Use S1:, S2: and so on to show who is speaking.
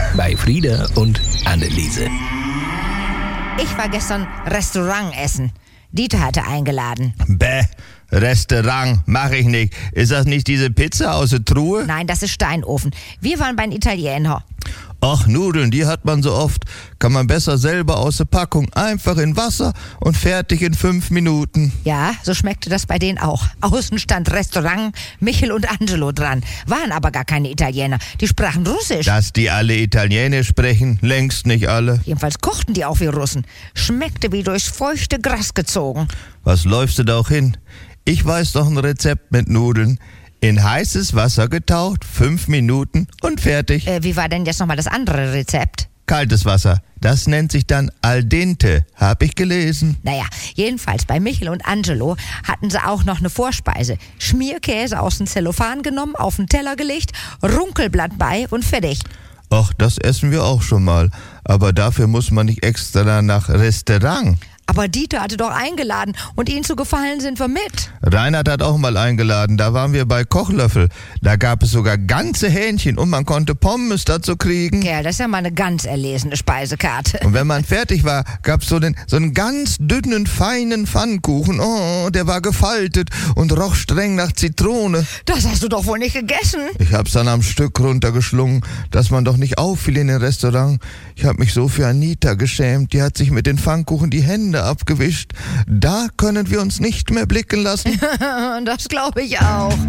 S1: bei Frieda und Anneliese.
S2: Ich war gestern Restaurant essen. Dieter hatte eingeladen.
S3: Bäh, Restaurant, mach ich nicht. Ist das nicht diese Pizza aus der Truhe?
S2: Nein, das ist Steinofen. Wir waren beim Italiener.
S3: Ach, Nudeln, die hat man so oft. Kann man besser selber aus der Packung. Einfach in Wasser und fertig in 5 Minuten.
S2: Ja, so schmeckte das bei denen auch. Außen stand Restaurant, Michel und Angelo dran. Waren aber gar keine Italiener. Die sprachen Russisch.
S3: Dass die alle Italienisch sprechen, längst nicht alle.
S2: Jedenfalls kochten die auch wie Russen. Schmeckte wie durchs feuchte Gras gezogen.
S3: Was läufst du da auch hin? Ich weiß doch ein Rezept mit Nudeln. In heißes Wasser getaucht, 5 Minuten und fertig.
S2: Wie war denn jetzt nochmal das andere Rezept?
S3: Kaltes Wasser, das nennt sich dann al dente, hab ich gelesen.
S2: Naja, jedenfalls bei Michel und Angelo hatten sie auch noch eine Vorspeise. Schmierkäse aus dem Zellophan genommen, auf den Teller gelegt, Runkelblatt bei und fertig.
S3: Ach, das essen wir auch schon mal. Aber dafür muss man nicht extra nach Restaurant.
S2: Aber Dieter hatte doch eingeladen und ihnen zu gefallen sind wir mit.
S3: Reinhard hat auch mal eingeladen, da waren wir bei Kochlöffel. Da gab es sogar ganze Hähnchen und man konnte Pommes dazu kriegen.
S2: Ja, das ist ja mal eine ganz erlesene Speisekarte.
S3: Und wenn man fertig war, gab es so einen ganz dünnen, feinen Pfannkuchen. Oh, der war gefaltet und roch streng nach Zitrone.
S2: Das hast du doch wohl nicht gegessen.
S3: Ich hab's dann am Stück runtergeschlungen, dass man doch nicht auffiel in den Restaurant. Ich hab mich so für Anita geschämt. Die hat sich mit den Pfannkuchen die Hände abgewischt. Da können wir uns nicht mehr blicken lassen.
S2: Das glaube ich auch.